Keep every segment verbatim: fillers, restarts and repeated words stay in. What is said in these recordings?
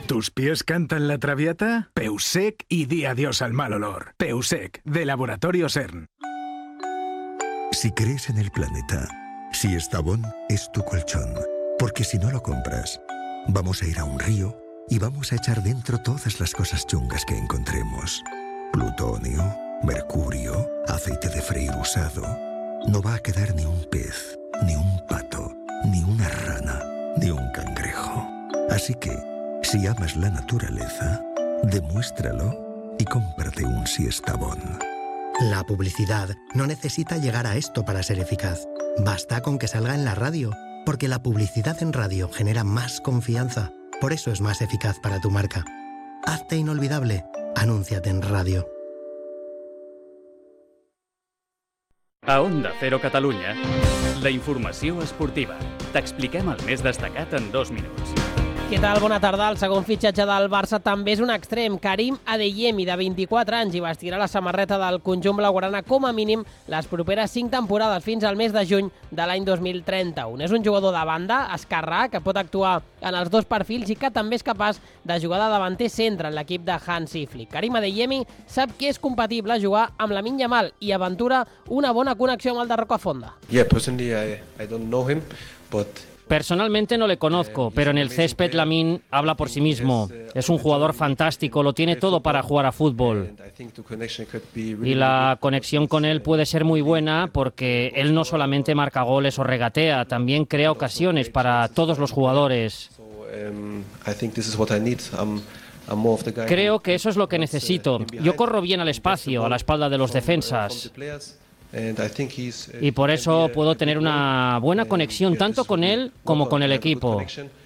¿Tus pies cantan la traviata? Peusec y di adiós al mal olor. Peusec, de Laboratorio CERN. Si crees en el planeta, si Estavón es tu colchón, porque si no lo compras, vamos a ir a un río y vamos a echar dentro todas las cosas chungas que encontremos. Plutonio, mercurio, aceite de freír usado. No va a quedar ni un pez, ni un pato, ni una rana, ni un cangrejo. Así que, si amas la naturaleza, demuéstralo y cómprate un Siestabón. La publicidad no necesita llegar a esto para ser eficaz. Basta con que salga en la radio, porque la publicidad en radio genera más confianza. Por eso es más eficaz para tu marca. Hazte inolvidable. Anúnciate en radio. A Onda Cero Catalunya, la informació esportiva. T'expliquem el més destacat en dos minuts. Què tal? Bona tarda. El segon fitxatge del Barça també és un extrem. Karim Adeyemi, de vint-i-quatre anys, i vestirà la samarreta del conjunt blaugrana com a mínim les properes cinc temporades fins al mes de juny de l'any dos mil trenta-u. És un jugador de banda, esquerrà, que pot actuar en els dos perfils i que també és capaç de jugar de davanter centre en l'equip de Hansi Flick. Karim Adeyemi sap que és compatible jugar amb Lamine Yamal i aventura una bona connexió amb el de Rocafonda. Yeah, personally I, I don't know him, but personalmente no le conozco, pero en el césped Lamine habla por sí mismo. Es un jugador fantástico, lo tiene todo para jugar a fútbol. Y la conexión con él puede ser muy buena porque él no solamente marca goles o regatea, también crea ocasiones para todos los jugadores. Creo que eso es lo que necesito. Yo corro bien al espacio, a la espalda de los defensas. Y por eso puedo tener una buena conexión tanto con él como con el equipo.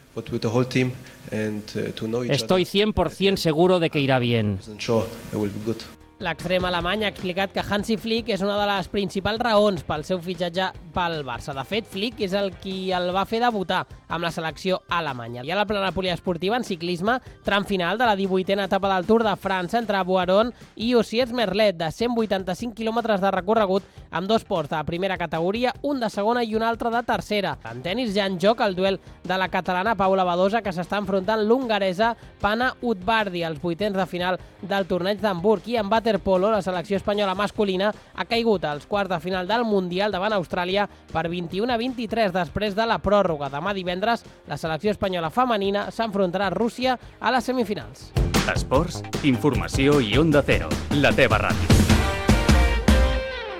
Estoy cien por ciento seguro de que irá bien. L'extrem alemany ha explicat que Hansi Flick és una de les principals raons pel seu fitxatge pel Barça. De fet, Flick és el qui el va fer debutar amb la selecció alemanya. I a la plana poliesportiva en ciclisme, tram final de la divuitena etapa del Tour de França entre Boiron i Osiers Merlet, de cent vuitanta-cinc quilòmetres de recorregut, amb dos ports de primera categoria, un de segona i un altre de tercera. En tenis ja en joc el duel de la catalana Paula Badosa, que s'està enfrontant l'hongaresa Pana Utbardi, als vuitens de final del torneig d'Hamburg, i en waterpolo, la selecció espanyola masculina ha caigut als quarts de final del Mundial davant Austràlia per vint-i-u a vint-i-tres després de la pròrroga. Demà divendres, la selecció espanyola femenina s'enfrontarà a Rússia a les semifinals. Esports, informació i Onda Cero, la teva ràdio.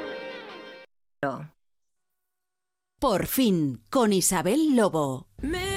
Por fin, con Isabel Lobo.